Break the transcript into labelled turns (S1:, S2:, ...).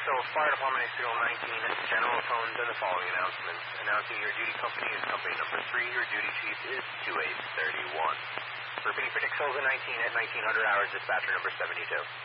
S1: So, Fire Department Executive 19, General Tones and the following announcements. Announcing your duty company is company number 3. Your duty chief is 2831. Repeating for Nick Souza 19 at 1900 hours, dispatcher number 72.